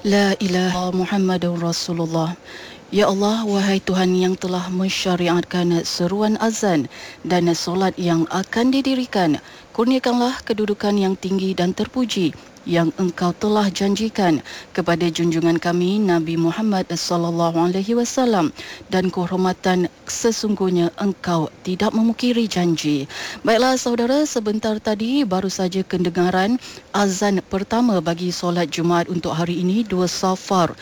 La ilaha Muhammadur Rasulullah. Ya Allah, wahai Tuhan yang telah mensyariatkan seruan azan dan solat yang akan didirikan, kurniakanlah kedudukan yang tinggi dan terpuji yang Engkau telah janjikan kepada junjungan kami Nabi Muhammad sallallahu alaihi wasallam, dan kehormatan sesungguhnya Engkau tidak memungkiri janji. Baiklah saudara, sebentar tadi baru saja kedengaran azan pertama bagi solat Jumaat untuk hari ini 2 Safar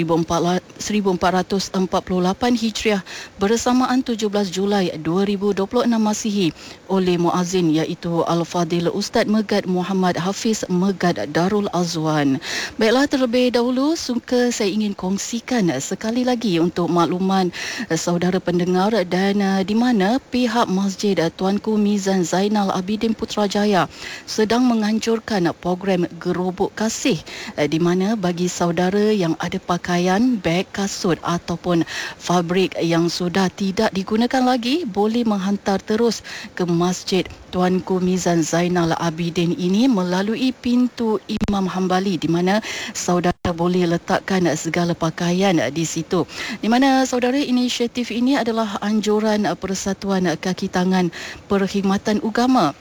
1448 Hijriah bersamaan 17 Julai 2026 Masihi oleh muazzin iaitu Al-Fadil Ustaz Megad Muhammad Hafiz Megad Darul Azwan. Baiklah, terlebih dahulu saya ingin kongsikan sekali lagi untuk makluman saudara pendengar dan di mana pihak Masjid Tuanku Mizan Zainal Abidin Putrajaya sedang menganjurkan program Gerobok Kasih di mana bagi saudara yang ada pakaian, beg, kasut ataupun fabrik yang sudah tidak digunakan lagi boleh menghantar terus ke Masjid Tuanku Mizan Zainal Abidin ini melalui pintu Imam Hambali, di mana saudara boleh letakkan segala pakaian di situ. Di mana saudara, inisiatif ini adalah anjuran Persatuan Kaki Tangan Perkhidmatan Ugama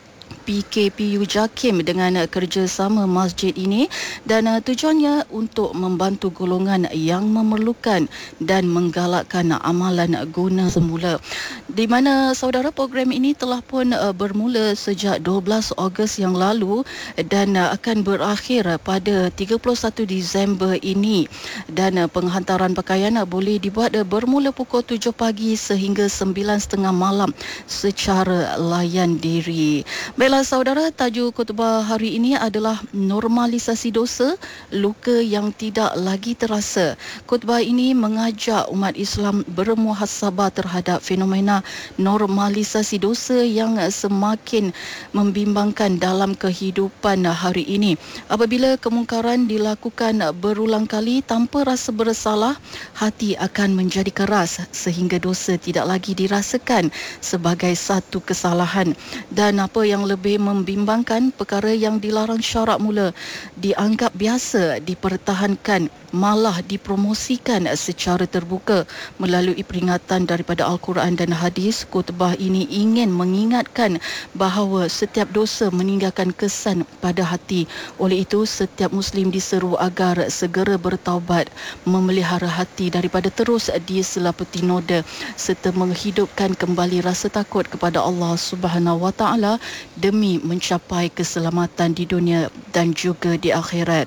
PKPU JAKIM dengan kerjasama masjid ini, dan tujuannya untuk membantu golongan yang memerlukan dan menggalakkan amalan guna semula. Di mana saudara, program ini telah pun bermula sejak 12 Ogos yang lalu dan akan berakhir pada 31 Disember ini, dan penghantaran pakaian boleh dibuat bermula pukul 7 pagi sehingga 9.30 malam secara layan diri. Baiklah saudara, tajuk khutbah hari ini adalah normalisasi dosa, luka yang tidak lagi terasa. Khutbah ini mengajak umat Islam bermuhasabah terhadap fenomena normalisasi dosa yang semakin membimbangkan dalam kehidupan hari ini. Apabila kemungkaran dilakukan berulang kali tanpa rasa bersalah, hati akan menjadi keras sehingga dosa tidak lagi dirasakan sebagai satu kesalahan. Dan apa yang lebih membimbangkan, perkara yang dilarang syarak mula dianggap biasa dipertahankan, malah dipromosikan secara terbuka melalui peringatan daripada Al-Quran dan hadis. Khutbah ini ingin mengingatkan bahawa setiap dosa meninggalkan kesan pada hati. Oleh itu, setiap Muslim diseru agar segera bertaubat, memelihara hati daripada terus diselaputi noda serta menghidupkan kembali rasa takut kepada Allah Subhanahu Wa Taala demi mencapai keselamatan di dunia dan juga di akhirat.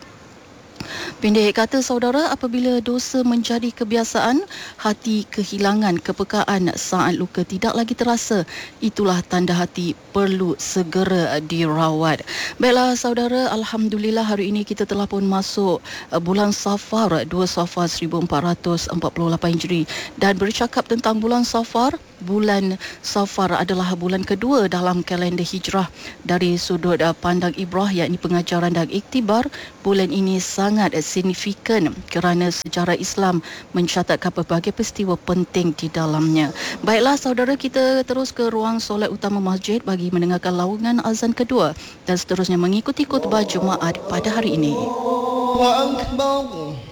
Pendek kata saudara, apabila dosa menjadi kebiasaan, hati kehilangan kepekaan saat luka tidak lagi terasa. Itulah tanda hati perlu segera dirawat. Baiklah saudara, alhamdulillah hari ini kita telah pun masuk bulan Safar 2 Safar 1448 Hijri, dan bercakap tentang bulan Safar, bulan Safar adalah bulan kedua dalam kalender hijrah. Dari sudut pandang Ibrah, yakni pengajaran dan iktibar, bulan ini sangat signifikan kerana sejarah Islam mencatatkan pelbagai peristiwa penting di dalamnya. Baiklah saudara, kita terus ke ruang solat utama masjid bagi mendengarkan laungan azan kedua dan seterusnya mengikuti khutbah Jumaat pada hari ini. Allahu Akbar.